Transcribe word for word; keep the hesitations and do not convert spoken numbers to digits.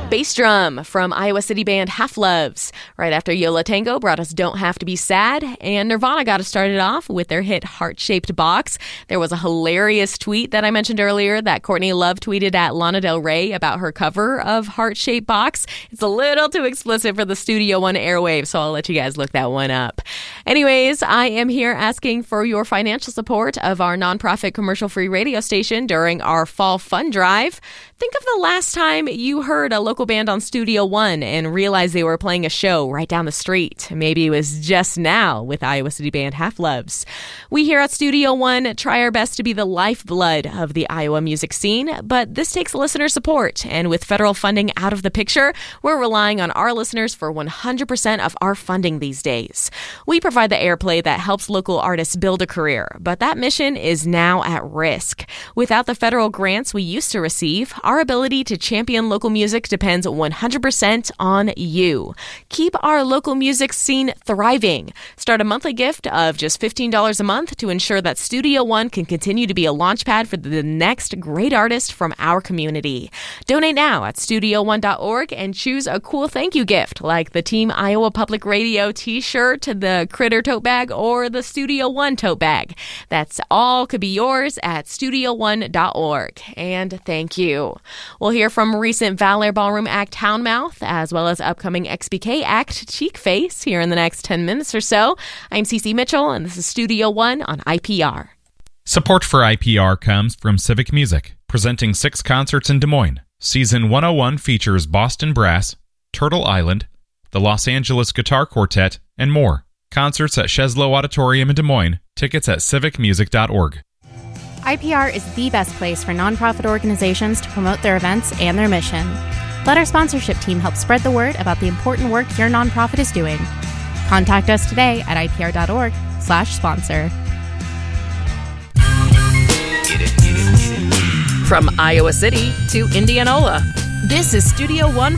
Bass Drum from Iowa City band Half Loves. Right after Yo La Tengo brought us Don't Have to Be Sad, and Nirvana got us started off with their hit Heart-Shaped Box. There was a hilarious tweet that I mentioned earlier that Courtney Love tweeted at Lana Del Rey about her cover of Heart-Shaped Box. It's a little too explicit for the Studio One airwaves, so I'll let you guys look that one up. Anyways, I am here asking for your financial support of our nonprofit commercial-free radio station during our fall fund drive. Think of the last time you heard a local band on Studio One and realized they were playing a show right down the street. Maybe it was just now with Iowa City band Half Loves. We here at Studio One try our best to be the lifeblood of the Iowa music scene, but this takes listener support. And with federal funding out of the picture, we're relying on our listeners for one hundred percent of our funding these days. We provide the airplay that helps local artists build a career, but that mission is now at risk. Without the federal grants we used to receive, our ability to champion local music depends one hundred percent on you. Keep our local music scene thriving. Start a monthly gift of just fifteen dollars a month to ensure that Studio One can continue to be a launchpad for the next great artist from our community. Donate now at studio one dot org and choose a cool thank you gift like the Team Iowa Public Radio t-shirt, the Critter tote bag, or the Studio One tote bag. That's all could be yours at studio one dot org. And thank you. We'll hear from recent Valor Ballroom act Houndmouth, as well as upcoming X B K act Cheek Face here in the next ten minutes or so. I'm Cece Mitchell, and this is Studio One on I P R. Support for I P R comes from Civic Music, presenting six concerts in Des Moines. Season one oh one features Boston Brass, Turtle Island, the Los Angeles Guitar Quartet, and more. Concerts at Cheslow Auditorium in Des Moines. Tickets at civic music dot org. I P R is the best place for nonprofit organizations to promote their events and their mission. Let our sponsorship team help spread the word about the important work your nonprofit is doing. Contact us today at I P R dot org slash sponsor. From Iowa City to Indianola, this is Studio One